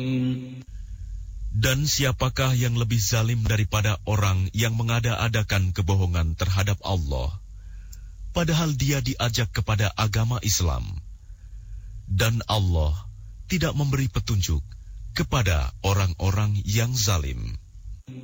Dan siapakah yang lebih zalim daripada orang yang mengada-adakan kebohongan terhadap Allah, padahal dia diajak kepada agama Islam, dan Allah tidak memberi petunjuk kepada orang-orang yang zalim.